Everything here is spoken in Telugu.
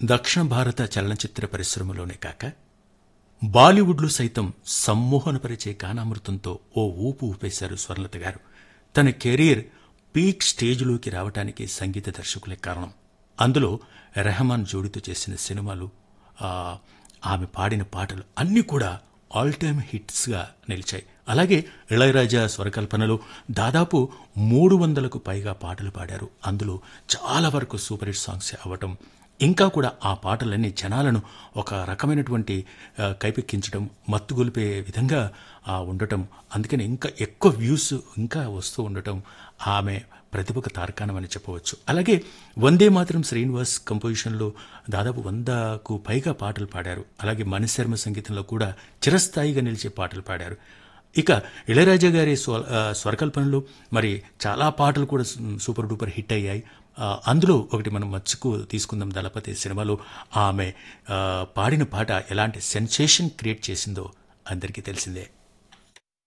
దక్షిణ భారత చలనచిత్ర పరిశ్రమలోనే కాక బాలీవుడ్లో సైతం సమ్మోహనపరిచే గానామృతంతో ఓ ఊపు ఊపేశారు స్వర్ణలత గారు. తన కెరీర్ పీక్ స్టేజ్లోకి రావడానికి సంగీత దర్శకులే కారణం. అందులో రెహమాన్ జోడితో చేసిన సినిమాలు, ఆమె పాడిన పాటలు అన్నీ కూడా ఆల్ టైమ్ హిట్స్గా నిలిచాయి. అలాగే ఇళయరాజా స్వరకల్పనలో దాదాపు 300కు పైగా పాటలు పాడారు. అందులో చాలా వరకు సూపర్ హిట్ సాంగ్స్ అవ్వటం, ఇంకా కూడా ఆ పాటలన్నీ జనాలను ఒక రకమైనటువంటి కైపెక్కించడం, మత్తుగొలిపే విధంగా ఉండటం, అందుకని ఇంకా ఎక్కువ వ్యూస్ ఇంకా వస్తూ ఉండటం ఆమె ప్రతిభకు తార్కాణం అని చెప్పవచ్చు. అలాగే వందే మాతరం శ్రీనివాస్ కంపోజిషన్లో దాదాపు 100కు పైగా పాటలు పాడారు. అలాగే మణిశర్మ సంగీతంలో కూడా చిరస్థాయిగా నిలిచే పాటలు పాడారు. ఇక ఇళయరాజా గారి స్వరకల్పనలో మరి చాలా పాటలు కూడా సూపర్ డూపర్ హిట్ అయ్యాయి. అందులో ఒకటి మనం మచ్చుకు తీసుకుందాం. దళపతి సినిమాలో ఆమె పాడిన పాట ఎలాంటి సెన్సేషన్ క్రియేట్ చేసిందో అందరికీ తెలిసిందే.